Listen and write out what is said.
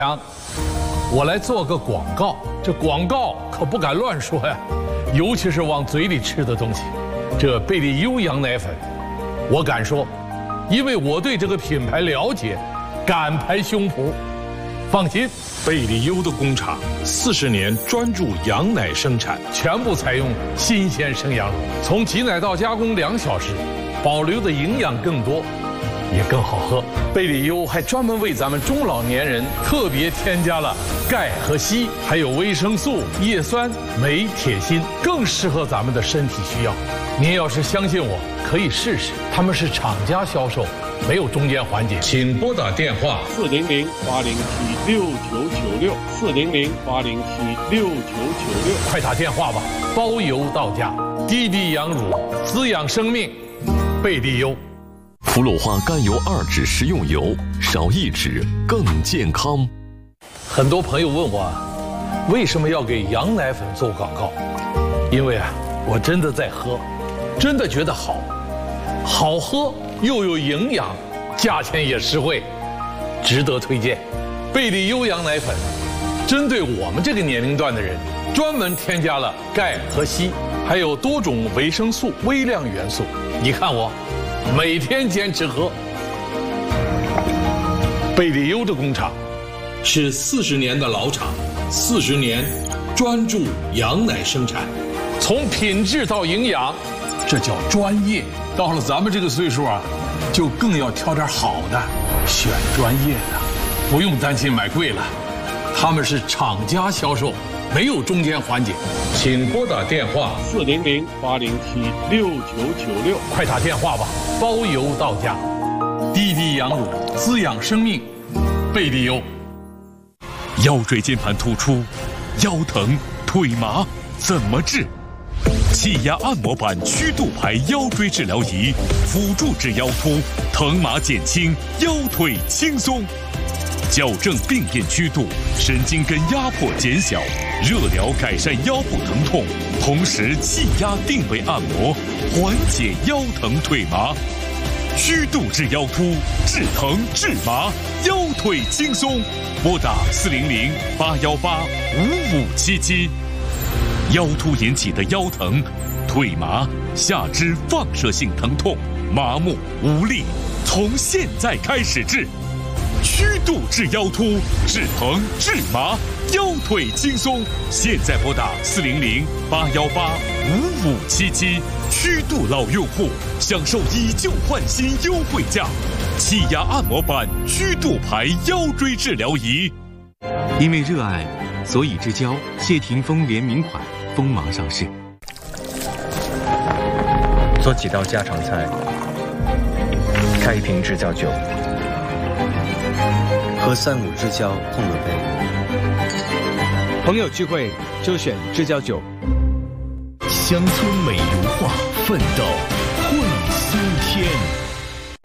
我来做个广告，这广告可不敢乱说呀，尤其是往嘴里吃的东西。这贝利优羊奶粉，我敢说，因为我对这个品牌了解，敢拍胸脯。放心， 贝利优的工厂40年专注羊奶生产， 全部采用新鲜生羊乳，从挤奶到加工2小时，保留的营养更多。也更好喝。贝利优还专门为咱们中老年人特别添加了钙和硒，还有维生素、叶酸、镁、铁、锌，更适合咱们的身体需要。您要是相信我，可以试试。他们是厂家销售，没有中间环节。请拨打电话400-807-6996，400-807-6996，快打电话吧，包邮到家。低低羊乳，滋养生命，贝利优。 氟氯化甘油2酯食用油，少1酯更健康。 很多朋友问我，为什么要给羊奶粉做广告？因为我真的在喝，真的觉得好喝又有营养，价钱也实惠，值得推荐。贝利优羊奶粉针对我们这个年龄段的人，专门添加了钙和硒，还有多种维生素、微量元素。你看我每天坚持喝。贝利优的工厂是40年的老厂，40年专注羊奶生产，从品质到营养，这叫专业。到了咱们这个岁数就更要挑点好的，选专业的，不用担心买贵了。他们是厂家销售，没有中间环节。请拨打电话400-807-6996，快打电话吧，包邮到家。低低羊乳，滋养生命，贝利优。 腰椎间盘突出、腰疼、腿麻怎么治？气压按摩板曲度牌腰椎治疗仪，辅助治腰突，疼麻减轻，腰腿轻松。矫正病变曲度，神经根压迫减小，热疗改善腰部疼痛，同时气压定位按摩，缓解腰疼腿麻。曲度治腰突，治疼治麻，腰腿轻松。拨打400-818-5577。腰突引起的腰疼、腿麻、下肢放射性疼痛、麻木无力，从现在开始治。曲度治腰突，治疼治麻，腰腿轻松。现在拨打400-818-5577。曲度老用户享受以旧换新优惠价，气压按摩板曲度牌腰椎治疗仪。 因为热爱，所以之交谢霆锋联名款锋芒上市。 做几道家常菜，开一瓶制酵酒，和3-5支胶碰个杯。朋友聚会就选制酵酒。 乡村美如画，奋斗会苏天。